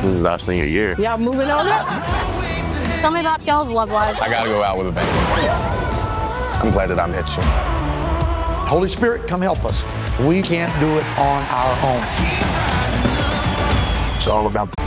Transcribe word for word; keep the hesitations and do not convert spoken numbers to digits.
This is our senior year. Y'all moving on up? Tell me about y'all's love lives. I gotta go out with a bang. I'm glad that I met you. Holy Spirit, come help us. We can't do it on our own. It's all about the